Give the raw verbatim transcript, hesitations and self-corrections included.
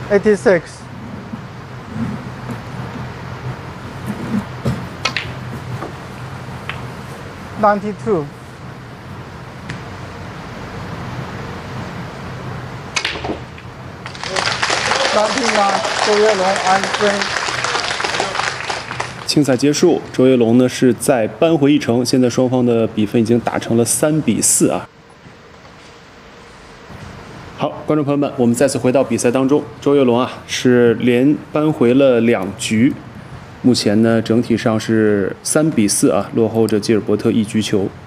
eighty-six. ninety-two. ninety-nine. 周跃龙 and Green. 清赛结束，周跃龙呢是再扳回一城，现在双方的比分已经打成了三比四啊。好，观众朋友们，我们再次回到比赛当中，周跃龙啊是连扳回了两局，目前呢整体上是三比四啊，落后着吉尔伯特一局球。